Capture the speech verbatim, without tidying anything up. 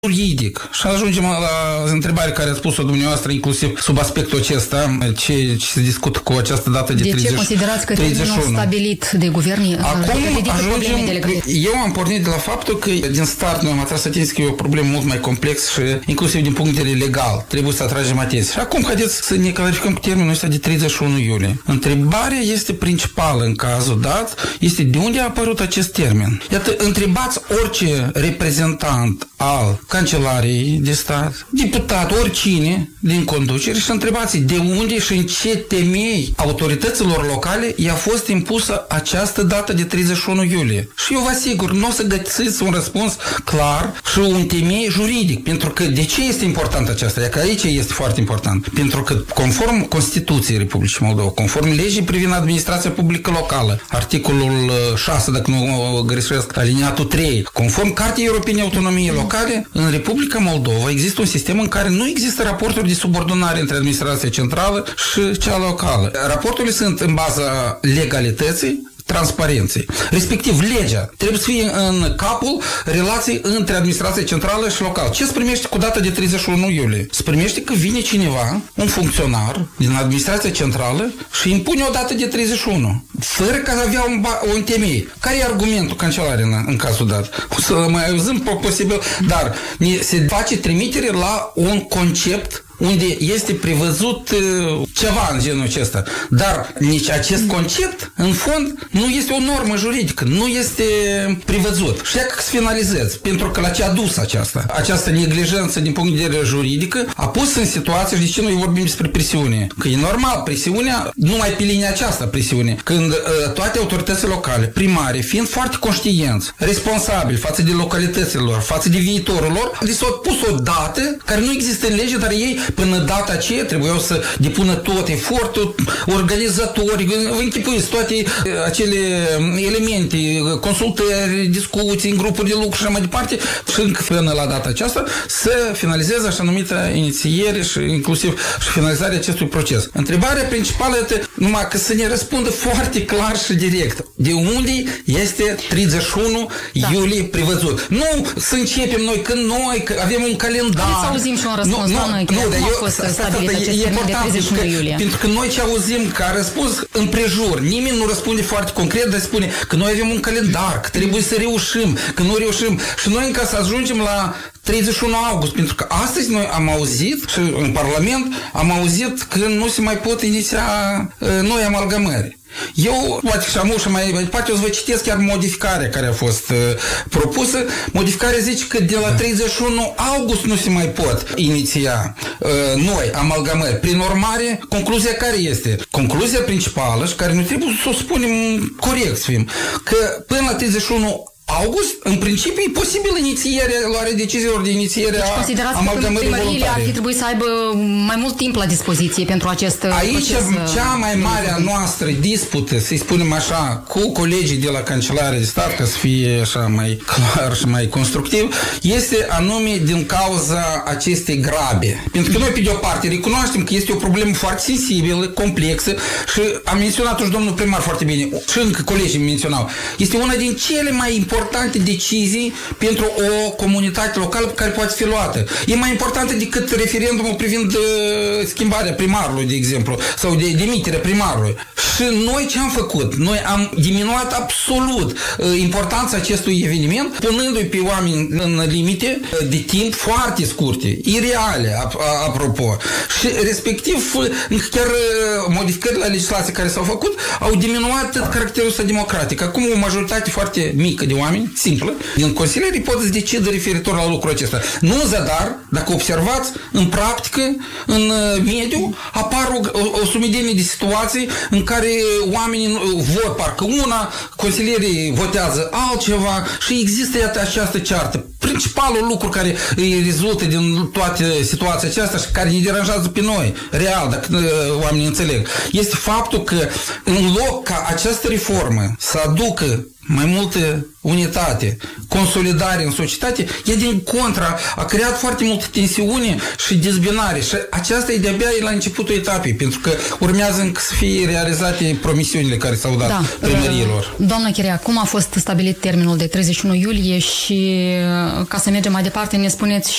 juridic. Și ajungem la întrebarea care a spus-o dumneavoastră, inclusiv sub aspectul acesta, ce, ce se discută cu această dată de, de treizeci, ce considerați că termenul stabilit de guvern? Acum ajungem, eu am pornit de la faptul că din start noi am atras atenție că e o problemă mult mai complex și inclusiv din punct de vedere legal trebuie să atragem atenție. Și acum haideți să ne clarificăm cu termenul ăsta de treizeci și unu iulie. Întrebarea este principală în cazul dat, este de unde a apărut acest termen. Iată, întrebați orice reprezentant al Cancelariei de Stat, deputat, oricine din conducere și întrebați de unde și în ce temei autorităților locale i-a fost impusă această dată de treizeci și unu iulie. Și eu vă asigur, nu o să găsiți un răspuns clar și un temei juridic. Pentru că de ce este important aceasta? Că aici este foarte important. Pentru că conform Constituției Republicii Moldova, conform legii privind administrația publică locală, articolul șase, dacă nu greșesc, aliniatul trei, conform Cartei Europene Autonomiei Locale, în Republica Moldova există un sistem în care nu există raporturi de subordonare între administrația centrală și cea locală. Raporturile sunt în baza legalității, transparenței. Respectiv, legea trebuie să fie în capul relației între administrația centrală și locală. Ce se primește cu data de treizeci și unu iulie? Se primește că vine cineva, un funcționar din administrația centrală și impune o dată de treizeci și unu, fără că avea un, un temei. Care e argumentul Cancelariei în, în cazul dat? O să mai auzim posibil, dar se face trimitere la un concept unde este prevăzut uh, ceva în genul acesta. Dar nici acest concept, în fond, nu este o normă juridică, nu este prevăzut. Și dacă se finalizez, pentru că la ce a dus aceasta, această neglijență din punct de vedere juridică, a pus în situație, și de ce noi vorbim despre presiune? Că e normal, presiunea, numai pe linia aceasta presiune, când uh, toate autoritățile locale, primare, fiind foarte conștienți, responsabili față de localitățile lor, față de viitorul lor, li s-a pus o dată care nu există în lege, dar ei până data aceea trebuiau să depună tot efortul, organizatori, vă închipuiți toate acele elemente, consultări, discuții în grupuri de lucru și mai departe, și până la data aceasta să finalizeze așa numită inițiere și inclusiv și finalizarea acestui proces. Întrebarea principală este numai că să ne răspundă foarte clar și direct. De unde este treizeci și unu da. iulie prevăzut? Nu să începem noi, când noi că avem un calendar. Hai să auzim și un răspuns nu, la noi, că nu, nu a fost stabilit acest termen de treizeci și unu iulie. Pentru că noi ce auzim că a răspuns împrejur, nimeni nu răspunde foarte concret, dar spune că noi avem un calendar, că trebuie să reușim, că nu reușim. Și noi încă să ajungem la treizeci și unu august, pentru că astăzi noi am auzit și în Parlament am auzit că nu se mai pot iniția uh, noi amalgamări. Eu, poate și am și mai departe, o să vă citesc chiar modificarea care a fost uh, propusă. Modificarea zice că de la treizeci și unu august nu se mai pot iniția uh, noi amalgamări. Prin urmare, concluzia care este? Concluzia principală și care nu trebuie să o spunem corect să fim, că până la treizeci și unu august, în principiu, e posibil inițierea, luarea deciziilor de inițiere deci, a amalgamării voluntare. Ar fi trebuit să aibă mai mult timp la dispoziție pentru acest Aici proces, cea mai mare a noastră dispută, să-i spunem așa, cu colegii de la Cancelarea de Stat, ca să fie așa mai clar și mai constructiv, este anume din cauza acestei grabe. Pentru că noi, pe de o parte, recunoaștem că este o problemă foarte sensibilă, complexă și am menționat-o și domnul primar foarte bine, și încă colegii menționau. Este una din cele mai importante importante decizii pentru o comunitate locală care poate fi luată. E mai importantă decât referendumul privind uh, schimbarea primarului, de exemplu, sau de demiterea primarului. Și noi ce am făcut? Noi am diminuat absolut uh, importanța acestui eveniment, punându-i pe oameni în limite uh, de timp foarte scurte, ireale, ap- a- apropo. Și respectiv, chiar uh, modificările la legislație care s-au făcut au diminuat caracterul ăsta democratic. Acum o majoritate foarte mică de oameni, simplă, din consilierii pot să decidă referitor la lucrul acesta. Nu în zadar, dacă observați, în practică, în mediu, apar o, o, o sumedenie de situații în care oamenii vot parcă una, consilierii votează altceva și există iată această ceartă. Principalul lucru care îi rezultă din toate situația aceasta și care ne deranjează pe noi, real, dacă oamenii înțeleg, este faptul că în loc ca această reformă să aducă mai multă unitate, consolidare în societate, e din contra, a creat foarte multă tensiune și dezbinare și aceasta e de-abia la începutul etapei, pentru că urmează să fie realizate promisiunile care s-au dat da. primăriilor. Doamna Chirea, cum a fost stabilit termenul de treizeci și unu iulie și ca să mergem mai departe, ne spuneți